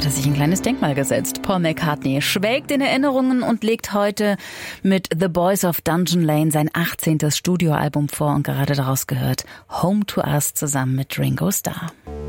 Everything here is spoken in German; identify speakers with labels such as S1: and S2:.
S1: hat er sich ein kleines Denkmal gesetzt. Paul McCartney schwelgt in Erinnerungen und legt heute mit The Boys of Dungeon Lane sein 18. Studioalbum vor und gerade daraus gehört Home to Us zusammen mit Ringo Starr.